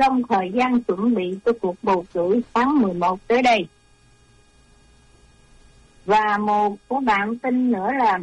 trong thời gian chuẩn bị cho cuộc bầu cử tháng 11 tới đây. Và một của bạn tin nữa là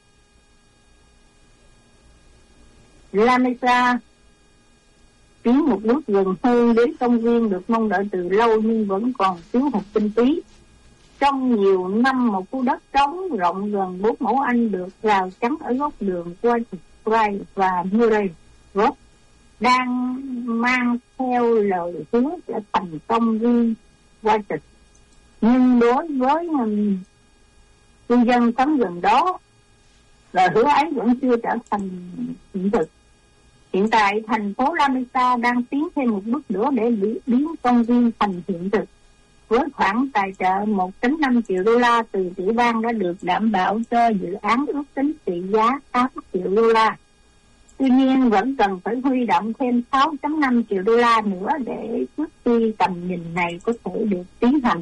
Lamesa tiến một bước gần hơn đến công viên được mong đợi từ lâu nhưng vẫn còn thiếu hụt kinh phí. Trong nhiều năm, một khu đất trống rộng gần 4 mẫu Anh được rào chắn ở góc đường Whiteside và Murray Road đang mang theo lời hứa sẽ thành công viên Whiteside. Nhưng đối với cư dân sống gần đó, lời hứa ấy vẫn chưa trở thành hiện thực. Hiện tại, thành phố Lamesa đang tiến thêm một bước nữa để biến công viên thành hiện thực. Với khoản tài trợ 1,5 triệu đô la từ tiểu bang đã được đảm bảo cho dự án ước tính trị giá 8 triệu đô la. Tuy nhiên, vẫn cần phải huy động thêm 6,5 triệu đô la nữa để trước khi tầm nhìn này có thể được tiến hành.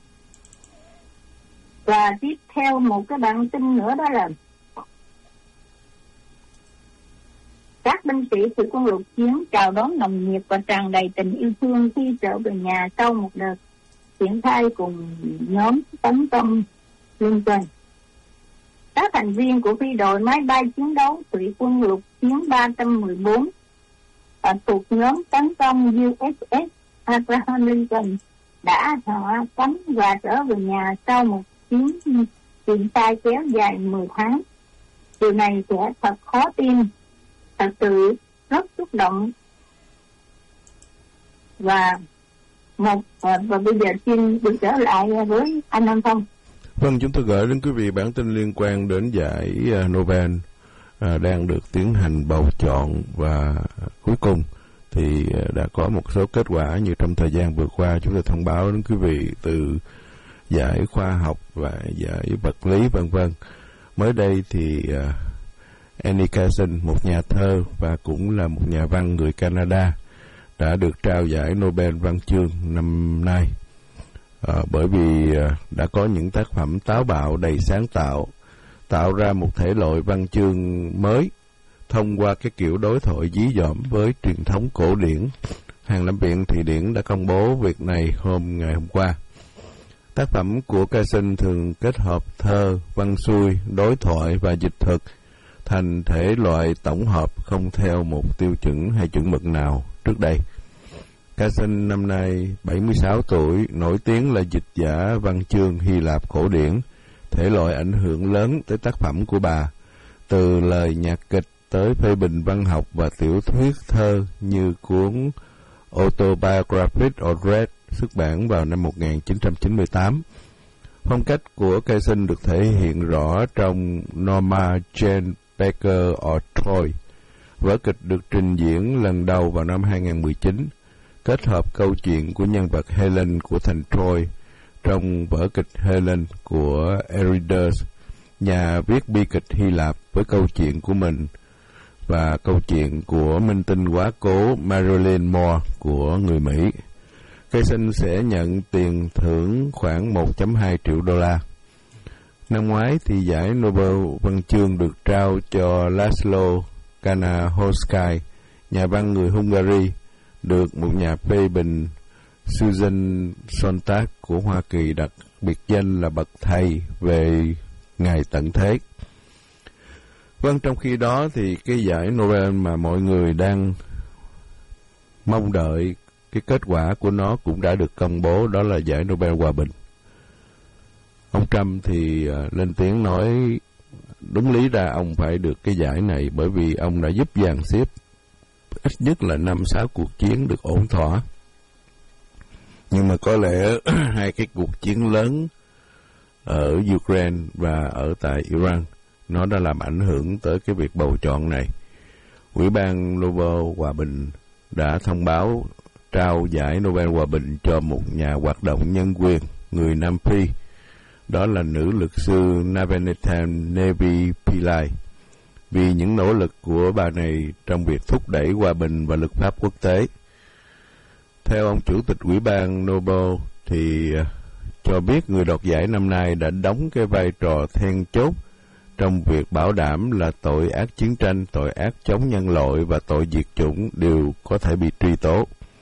Và tiếp theo một cái bản tin nữa đó là các binh sĩ thủy quân lục chiến chào đón nồng nhiệt và tràn đầy tình yêu thương khi trở về nhà sau một đợt triển khai cùng nhóm tấn công Lincoln. Các thành viên của phi đội máy bay chiến đấu thủy quân lục chiến 314 thuộc nhóm tấn công USS Abraham Lincoln đã hạ cánh và trở về nhà sau một chuyến triển khai kéo dài 10 tháng. Điều này sẽ thật khó tin, thật sự rất xúc động. Và bây giờ xin được trở lại với anh Nam Phong. Vâng, chúng tôi gửi đến quý vị bản tin liên quan đến giải Nobel đang được tiến hành bầu chọn, và cuối cùng thì đã có một số kết quả như trong thời gian vừa qua chúng tôi thông báo đến quý vị, từ giải khoa học và giải vật lý vân vân. Mới đây thì Annie Carson, một nhà thơ và cũng là một nhà văn người Canada, đã được trao giải Nobel văn chương năm nay, bởi vì đã có những tác phẩm táo bạo đầy sáng tạo ra một thể loại văn chương mới thông qua cái kiểu đối thoại dí dỏm với truyền thống cổ điển. Hàng Lâm viện Thụy Điển đã công bố việc này ngày hôm qua. Tác phẩm của Carson thường kết hợp thơ, văn xuôi, đối thoại và dịch thuật thành thể loại tổng hợp không theo một tiêu chuẩn hay chuẩn mực nào trước đây. Carson năm nay 76 tuổi, nổi tiếng là dịch giả văn chương Hy Lạp cổ điển, thể loại ảnh hưởng lớn tới tác phẩm của bà, từ lời nhạc kịch tới phê bình văn học và tiểu thuyết thơ như cuốn Autobiography of Red xuất bản vào năm 1998. Phong cách của Carson được thể hiện rõ trong Norma Jane Baker or Troy. Vở kịch được trình diễn lần đầu vào năm 2019, kết hợp câu chuyện của nhân vật Helen của thành Troy trong vở kịch Helen của Eridas, nhà viết bi kịch Hy Lạp, với câu chuyện của mình và câu chuyện của minh tinh quá cố Marilyn Moore của người Mỹ. Carson sẽ nhận tiền thưởng khoảng 1,2 triệu đô la. Năm ngoái thì giải Nobel văn chương được trao cho Laszlo Kanahovsky, nhà văn người Hungary, được một nhà phê bình Susan Sontag của Hoa Kỳ đặt biệt danh là bậc thầy về ngày tận thế. Vâng, trong khi đó thì cái giải Nobel mà mọi người đang mong đợi cái kết quả của nó cũng đã được công bố, đó là giải Nobel Hòa bình. Ông Trump thì lên tiếng nói đúng lý ra ông phải được cái giải này, bởi vì ông đã giúp dàn xếp ít nhất là 5-6 cuộc chiến được ổn thỏa. Nhưng mà có lẽ hai cái cuộc chiến lớn ở Ukraine và ở tại Iran, nó đã làm ảnh hưởng tới cái việc bầu chọn này. Ủy ban Nobel Hòa bình đã thông báo trao giải Nobel Hòa bình cho một nhà hoạt động nhân quyền người Nam Phi, đó là nữ luật sư Navanethan Nevi Pillai, vì những nỗ lực của bà này trong việc thúc đẩy hòa bình và luật pháp quốc tế. Theo ông chủ tịch Ủy ban Nobel thì cho biết người đoạt giải năm nay đã đóng cái vai trò then chốt trong việc bảo đảm là tội ác chiến tranh, tội ác chống nhân loại và tội diệt chủng đều có thể bị truy tố.